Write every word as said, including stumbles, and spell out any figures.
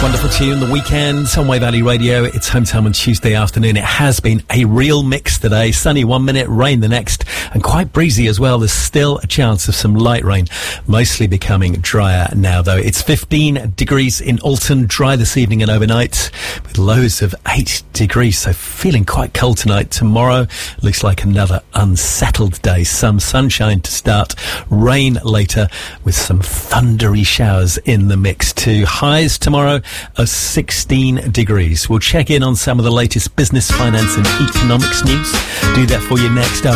Wonderful tune, The Weeknd on Wave Valley Radio. It's home time on Tuesday afternoon. It has been a real mix today. Sunny one minute, rain the next, and quite breezy as well. There's still a chance of some light rain, mostly becoming drier now though. It's fifteen degrees in Alton, dry this evening and overnight, with lows of eight degrees, so feeling quite cold tonight. Tomorrow looks like another unsettled day. Some sunshine to start, rain later, with some thundery showers in the mix too. Highs tomorrow of sixteen degrees. We'll check in on some of the latest business, finance and economics news. Do that for you next up.